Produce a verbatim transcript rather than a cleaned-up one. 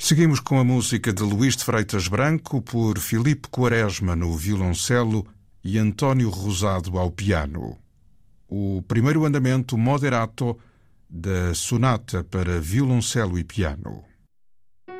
Seguimos com a música de Luís de Freitas Branco por Filipe Quaresma no violoncelo e António Rosado ao piano. O primeiro andamento moderato da sonata para violoncelo e piano.